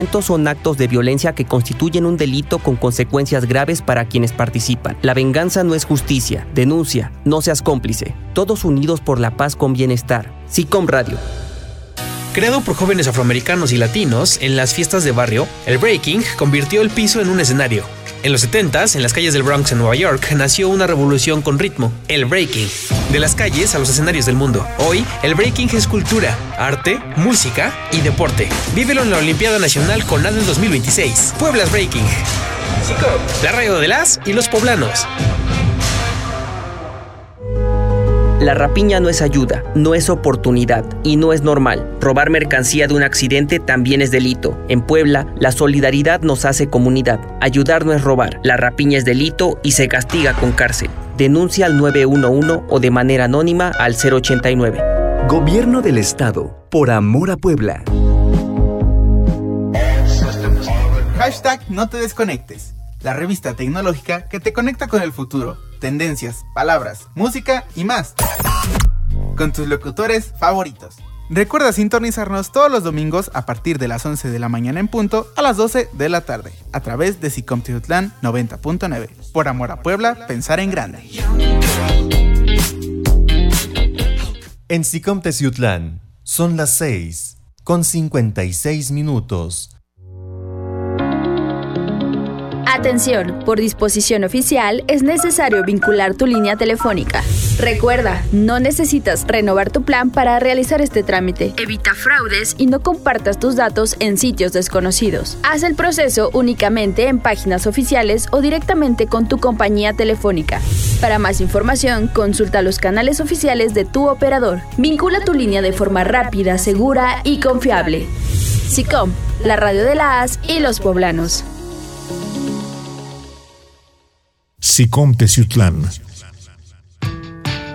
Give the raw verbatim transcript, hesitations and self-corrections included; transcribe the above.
Son actos de violencia que constituyen un delito con consecuencias graves para quienes participan. La venganza no es justicia. Denuncia, no seas cómplice. Todos unidos por la paz con bienestar. SICOM Radio. Creado por jóvenes afroamericanos y latinos en las fiestas de barrio, el breaking convirtió el piso en un escenario. En los setentas, en las calles del Bronx en Nueva York, nació una revolución con ritmo, el breaking. De las calles a los escenarios del mundo. Hoy, el breaking es cultura, arte, música y deporte. Vívelo en la Olimpiada Nacional con ADE dos mil veintiséis. Puebla's Breaking. La radio de las y los poblanos. La rapiña no es ayuda, no es oportunidad y no es normal. Robar mercancía de un accidente también es delito. En Puebla, la solidaridad nos hace comunidad. Ayudar no es robar. La rapiña es delito y se castiga con cárcel. Denuncia al nueve uno uno o de manera anónima al cero ochenta y nueve. Gobierno del Estado, por amor a Puebla. Hashtag no te desconectes. La revista tecnológica que te conecta con el futuro, tendencias, palabras, música y más. Con tus locutores favoritos. Recuerda sintonizarnos todos los domingos a partir de las once de la mañana en punto a las doce de la tarde, a través de SICOM Tijutlán noventa punto nueve. Por amor a Puebla, pensar en grande. En SICOM Tijutlán son las seis con cincuenta y seis minutos. Atención, por disposición oficial es necesario vincular tu línea telefónica. Recuerda, no necesitas renovar tu plan para realizar este trámite. Evita fraudes y no compartas tus datos en sitios desconocidos. Haz el proceso únicamente en páginas oficiales o directamente con tu compañía telefónica. Para más información, consulta los canales oficiales de tu operador. Vincula tu línea de forma rápida, segura y confiable. SICOM, la radio de las y los poblanos. SICOM Tijutlán